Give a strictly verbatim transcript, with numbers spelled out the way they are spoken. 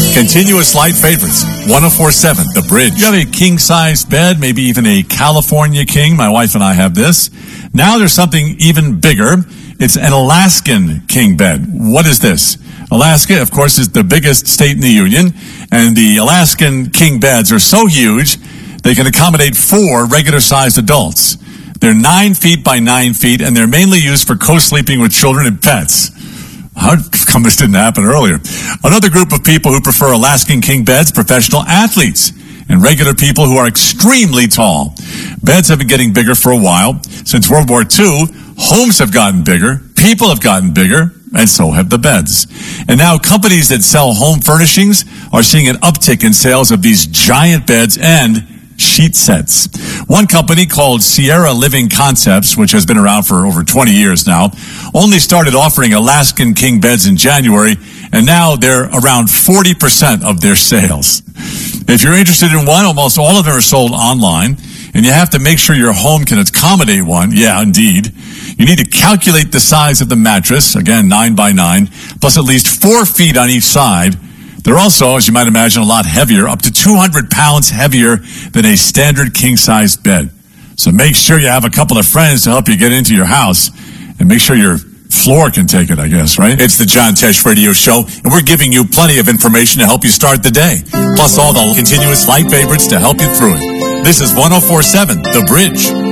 Continuous light favorites. one oh four point seven, The Bridge. You have a king-size bed, maybe even a California king. My wife and I have this. Now there's something even bigger. It's an Alaskan king bed. What is this? Alaska, of course, is the biggest state in the union, and the Alaskan king beds are so huge they can accommodate four regular-sized adults. They're nine feet by nine feet, and they're mainly used for co-sleeping with children and pets. How come this didn't happen earlier? Another group of people who prefer Alaskan king beds, professional athletes and regular people who are extremely tall. Beds have been getting bigger for a while. Since World War Two, homes have gotten bigger, people have gotten bigger, and so have the beds. And now companies that sell home furnishings are seeing an uptick in sales of these giant beds and sheet sets. One company called Sierra Living Concepts, which has been around for over twenty years now, only started offering Alaskan king beds in January, and now they're around forty percent of their sales. If you're interested in one, almost all of them are sold online, and you have to make sure your home can accommodate one. Yeah, indeed. You need to calculate the size of the mattress, again, nine by nine, plus at least four feet on each side. They're also, as you might imagine, a lot heavier, up to two hundred pounds heavier than a standard king-size bed. So make sure you have a couple of friends to help you get into your house, and make sure your floor can take it, I guess, right? It's the John Tesh Radio Show, and we're giving you plenty of information to help you start the day, plus all the continuous light favorites to help you through it. This is one oh four point seven, The Bridge.